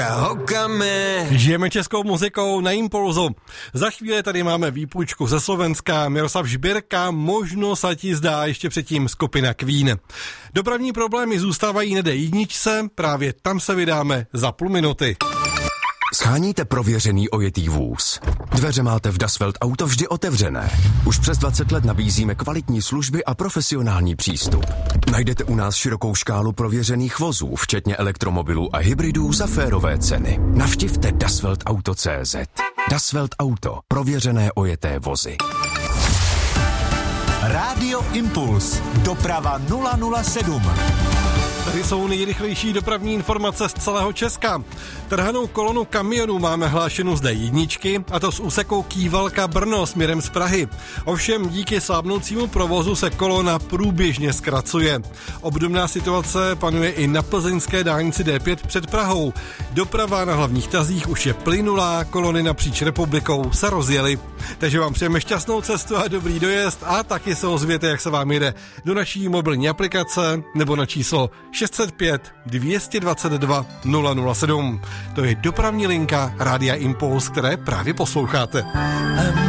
Žijeme českou muzikou na Impulzu. Za chvíli tady máme výpůjčku ze Slovenska, Miroslav Žbírka, možno se ti zdá ještě předtím skupina Queen. Dopravní problémy zůstávají na D1, právě tam se vydáme za půl minuty. Sháníte prověřený ojetý vůz. Dveře máte v Das Welt Auto vždy otevřené. Už přes 20 let nabízíme kvalitní služby a profesionální přístup. Najdete u nás širokou škálu prověřených vozů, včetně elektromobilů a hybridů za férové ceny. Navštivte dasweltauto.cz. Das Welt Auto. Prověřené ojeté vozy. Rádio Impuls. Doprava 007. Tady jsou nejrychlejší dopravní informace z celého Česka. Trhanou kolonu kamionů máme hlášenou z D1, a to z úseku Kývalka Brno směrem z Prahy. Ovšem díky slábnoucímu provozu se kolona průběžně zkracuje. Obdobná situace panuje i na plzeňské dálnici D5 před Prahou. Doprava na hlavních tazích už je plynulá, kolony napříč republikou se rozjely. Takže vám přejeme šťastnou cestu a dobrý dojezd a taky se ozvěte, jak se vám jede do naší mobilní aplikace nebo na číslo 605 222 007. To je dopravní linka Rádia Impuls, které právě posloucháte.